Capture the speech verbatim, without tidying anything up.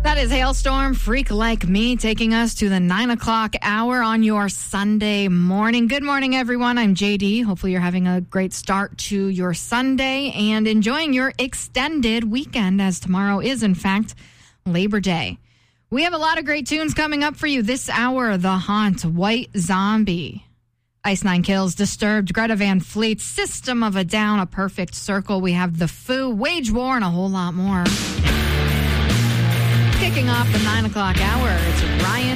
That is Hailstorm, Freak Like Me, taking us to the nine o'clock hour on your Sunday morning. Good morning, everyone. I'm J D. Hopefully you're having a great start to your Sunday and enjoying your extended weekend, as tomorrow is, in fact, Labor Day. We have a lot of great tunes coming up for you this hour. The Haunt, White Zombie, Ice Nine Kills, Disturbed, Greta Van Fleet, System of a Down, A Perfect Circle. We have The Foo, Wage War, and a whole lot more. Kicking off the nine o'clock hour, it's Ryan